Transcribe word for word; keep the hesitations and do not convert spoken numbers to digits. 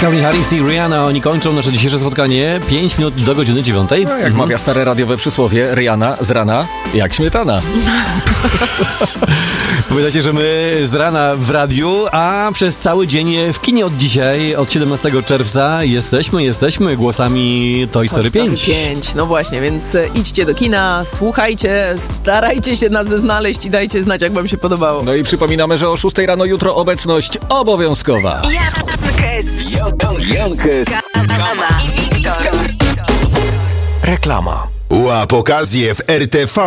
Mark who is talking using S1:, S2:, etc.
S1: Calvin Harris i Rihanna, oni kończą nasze dzisiejsze spotkanie. pięć minut do godziny dziewiątej.
S2: No, jak
S1: mhm.
S2: mawia stare radiowe przysłowie, Rihanna z rana jak śmietana.
S1: Powiadacie, że my z rana w radiu, a przez cały dzień w kinie od dzisiaj, od siedemnastego czerwca jesteśmy, jesteśmy głosami Toy Story pięć.
S3: pięć. No właśnie, więc idźcie do kina, słuchajcie, starajcie się nas znaleźć i dajcie znać, jak wam się podobało.
S2: No i przypominamy, że o szóstej rano jutro obecność obowiązkowa.
S4: Jankes,
S5: Jankes,
S4: Kama i Wiktor.
S5: reklama.
S6: Łap okazję w R T V.